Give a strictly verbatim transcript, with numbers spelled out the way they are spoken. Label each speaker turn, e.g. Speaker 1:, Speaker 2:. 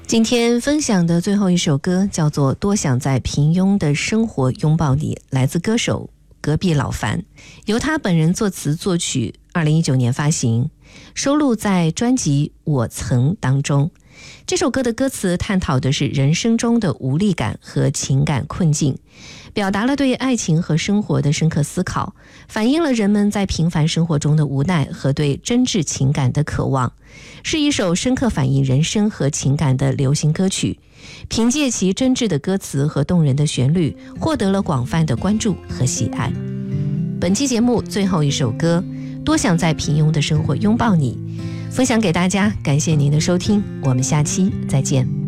Speaker 1: 今天分享的最后一首歌叫做《多想在平庸的生活拥抱你》，来自歌手隔壁老樊，由他本人作词作曲，二零一九年发行，收录在专辑《我曾》当中。这首歌的歌词探讨的是人生中的无力感和情感困境，表达了对爱情和生活的深刻思考，反映了人们在平凡生活中的无奈和对真挚情感的渴望，是一首深刻反映人生和情感的流行歌曲。凭借其真挚的歌词和动人的旋律，获得了广泛的关注和喜爱。本期节目最后一首歌《多想在平庸的生活拥抱你》，分享给大家，感谢您的收听，我们下期再见。